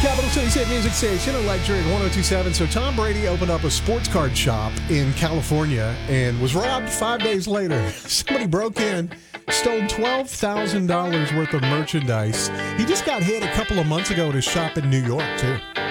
Capital City's hit music station, Electric 102.7. So Tom Brady opened up a sports card shop in California and was robbed 5 days later. Somebody broke in, stole $12,000 worth of merchandise. He just got hit a couple of months ago at his shop in New York, too.